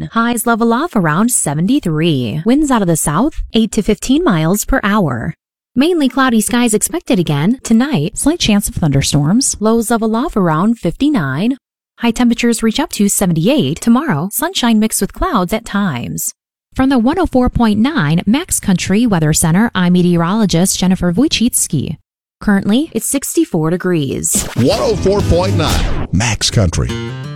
Highs level off around 73. Winds out of the south, 8 to 15 miles per hour. Mainly cloudy skies expected again tonight. Slight chance of thunderstorms. Lows level off around 59. High temperatures reach up to 78. Tomorrow, sunshine mixed with clouds at times. From the 104.9 Max Country Weather Center, I'm meteorologist Jennifer Wojcicki. Currently, it's 64 degrees. 104.9 Max Country.